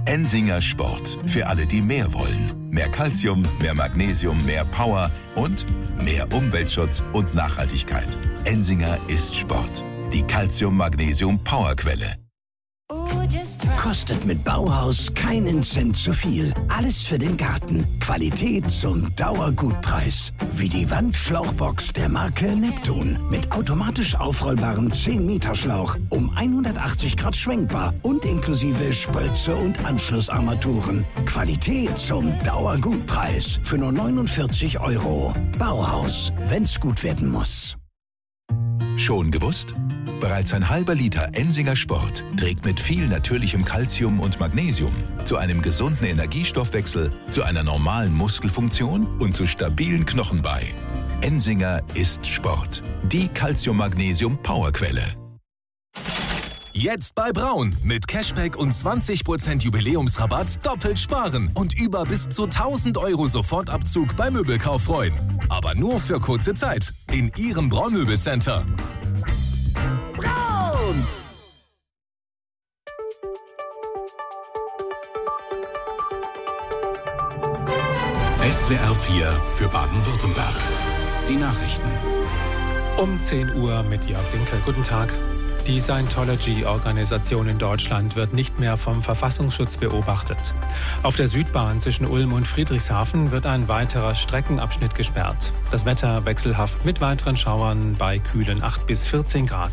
Ensinger Sport. Für alle, die mehr wollen. Mehr Calcium, mehr Magnesium, mehr Power und mehr Umweltschutz und Nachhaltigkeit. Ensinger ist Sport. Die Calcium-Magnesium-Powerquelle. Kostet mit Bauhaus keinen Cent zu viel. Alles für den Garten. Qualität zum Dauergutpreis. Wie die Wandschlauchbox der Marke Neptun. Mit automatisch aufrollbarem 10-Meter-Schlauch. Um 180 Grad schwenkbar und inklusive Spölze und Anschlussarmaturen. Qualität zum Dauergutpreis. Für nur 49 €. Bauhaus. Wenn's gut werden muss. Schon gewusst? Bereits ein halber Liter Ensinger Sport trägt mit viel natürlichem Calcium und Magnesium zu einem gesunden Energiestoffwechsel, zu einer normalen Muskelfunktion und zu stabilen Knochen bei. Ensinger ist Sport. Die Calcium-Magnesium-Powerquelle. Jetzt bei Braun. Mit Cashback und 20% Jubiläumsrabatt doppelt sparen und über bis zu 1.000 € Sofortabzug beim Möbelkauf freuen. Aber nur für kurze Zeit. In Ihrem Braun-Möbelcenter. Braun! SWR 4 für Baden-Württemberg. Die Nachrichten. Um 10 Uhr mit Jörg Dinkel. Guten Tag. Die Scientology-Organisation in Deutschland wird nicht mehr vom Verfassungsschutz beobachtet. Auf der Südbahn zwischen Ulm und Friedrichshafen wird ein weiterer Streckenabschnitt gesperrt. Das Wetter wechselhaft mit weiteren Schauern bei kühlen 8 bis 14 Grad.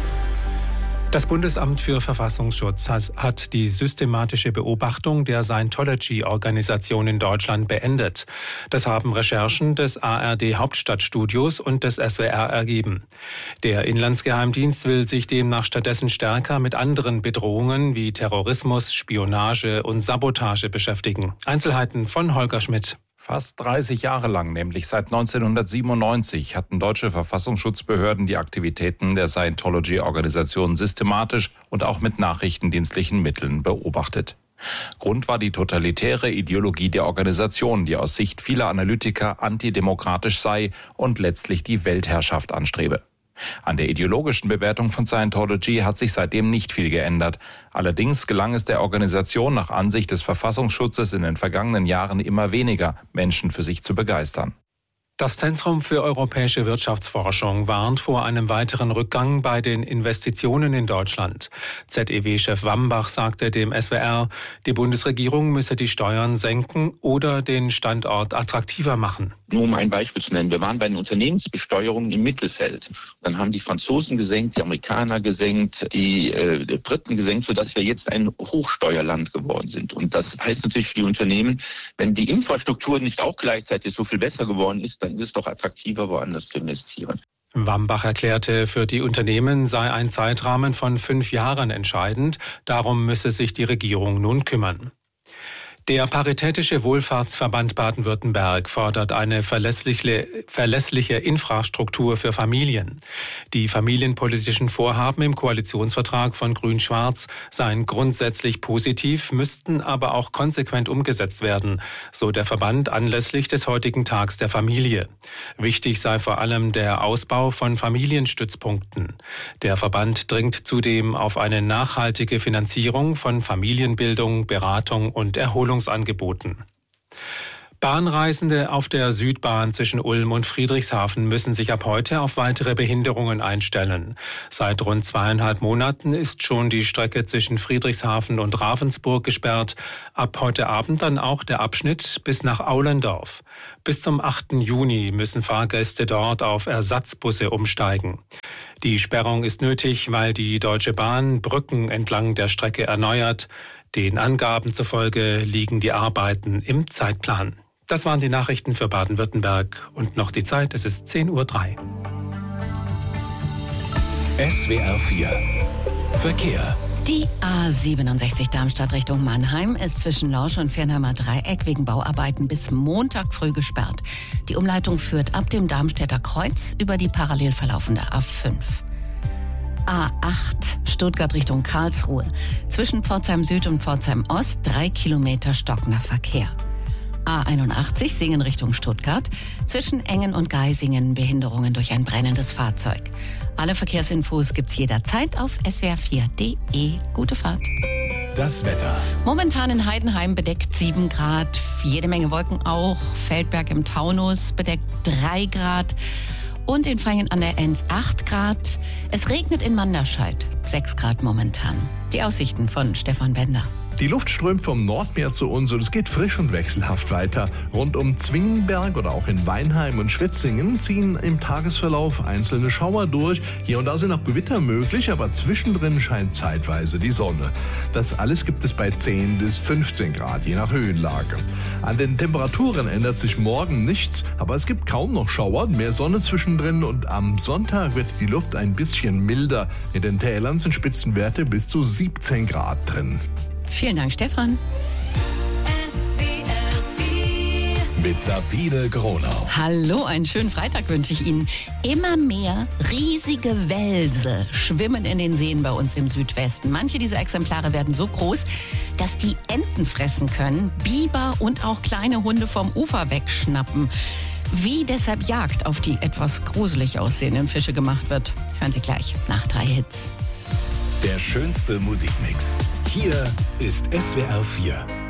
Das Bundesamt für Verfassungsschutz hat die systematische Beobachtung der Scientology-Organisation in Deutschland beendet. Das haben Recherchen des ARD-Hauptstadtstudios und des SWR ergeben. Der Inlandsgeheimdienst will sich demnach stattdessen stärker mit anderen Bedrohungen wie Terrorismus, Spionage und Sabotage beschäftigen. Einzelheiten von Holger Schmidt. Fast 30 Jahre lang, nämlich seit 1997, hatten deutsche Verfassungsschutzbehörden die Aktivitäten der Scientology-Organisation systematisch und auch mit nachrichtendienstlichen Mitteln beobachtet. Grund war die totalitäre Ideologie der Organisation, die aus Sicht vieler Analytiker antidemokratisch sei und letztlich die Weltherrschaft anstrebe. An der ideologischen Bewertung von Scientology hat sich seitdem nicht viel geändert. Allerdings gelang es der Organisation nach Ansicht des Verfassungsschutzes in den vergangenen Jahren immer weniger, Menschen für sich zu begeistern. Das Zentrum für europäische Wirtschaftsforschung warnt vor einem weiteren Rückgang bei den Investitionen in Deutschland. ZEW-Chef Wambach sagte dem SWR, die Bundesregierung müsse die Steuern senken oder den Standort attraktiver machen. Nur um ein Beispiel zu nennen, wir waren bei den Unternehmensbesteuerungen im Mittelfeld. Dann haben die Franzosen gesenkt, die Amerikaner gesenkt, die Briten gesenkt, sodass wir jetzt ein Hochsteuerland geworden sind. Und das heißt natürlich für die Unternehmen, wenn die Infrastruktur nicht auch gleichzeitig so viel besser geworden ist, dann ist es doch attraktiver, woanders zu investieren. Wambach erklärte, für die Unternehmen sei ein Zeitrahmen von 5 Jahren entscheidend. Darum müsse sich die Regierung nun kümmern. Der Paritätische Wohlfahrtsverband Baden-Württemberg fordert eine verlässliche Infrastruktur für Familien. Die familienpolitischen Vorhaben im Koalitionsvertrag von Grün-Schwarz seien grundsätzlich positiv, müssten aber auch konsequent umgesetzt werden, so der Verband anlässlich des heutigen Tags der Familie. Wichtig sei vor allem der Ausbau von Familienstützpunkten. Der Verband dringt zudem auf eine nachhaltige Finanzierung von Familienbildung, Beratung und Erholungsangeboten. Bahnreisende auf der Südbahn zwischen Ulm und Friedrichshafen müssen sich ab heute auf weitere Behinderungen einstellen. Seit rund 2,5 Monaten ist schon die Strecke zwischen Friedrichshafen und Ravensburg gesperrt. Ab heute Abend dann auch der Abschnitt bis nach Aulendorf. Bis zum 8. Juni müssen Fahrgäste dort auf Ersatzbusse umsteigen. Die Sperrung ist nötig, weil die Deutsche Bahn Brücken entlang der Strecke erneuert. Den Angaben zufolge liegen die Arbeiten im Zeitplan. Das waren die Nachrichten für Baden-Württemberg. Und noch die Zeit, es ist 10:03 Uhr. SWR 4 Verkehr. Die A67 Darmstadt Richtung Mannheim ist zwischen Lorsch und Viernheimer Dreieck wegen Bauarbeiten bis Montag früh gesperrt. Die Umleitung führt ab dem Darmstädter Kreuz über die parallel verlaufende A5. A8 Stuttgart Richtung Karlsruhe. Zwischen Pforzheim Süd und Pforzheim Ost 3 Kilometer stockender Verkehr. A81 Singen Richtung Stuttgart. Zwischen Engen und Geisingen Behinderungen durch ein brennendes Fahrzeug. Alle Verkehrsinfos gibt's jederzeit auf swr4.de. Gute Fahrt. Das Wetter. Momentan in Heidenheim bedeckt 7 Grad, jede Menge Wolken auch. Feldberg im Taunus bedeckt 3 Grad und in Vaihingen an der Enz 8 Grad. Es regnet in Manderscheid, 6 Grad momentan. Die Aussichten von Stefan Bender. Die Luft strömt vom Nordmeer zu uns und es geht frisch und wechselhaft weiter. Rund um Zwingenberg oder auch in Weinheim und Schwetzingen ziehen im Tagesverlauf einzelne Schauer durch. Hier und da sind auch Gewitter möglich, aber zwischendrin scheint zeitweise die Sonne. Das alles gibt es bei 10 bis 15 Grad, je nach Höhenlage. An den Temperaturen ändert sich morgen nichts, aber es gibt kaum noch Schauer, mehr Sonne zwischendrin und am Sonntag wird die Luft ein bisschen milder. In den Tälern sind Spitzenwerte bis zu 17 Grad drin. Vielen Dank, Stefan. Mit Sabine Gronau. Hallo, einen schönen Freitag wünsche ich Ihnen. Immer mehr riesige Wälse schwimmen in den Seen bei uns im Südwesten. Manche dieser Exemplare werden so groß, dass die Enten fressen können, Biber und auch kleine Hunde vom Ufer wegschnappen. Wie deshalb Jagd auf die etwas gruselig aussehenden Fische gemacht wird, hören Sie gleich nach 3 Hits. Der schönste Musikmix. Hier ist SWR 4.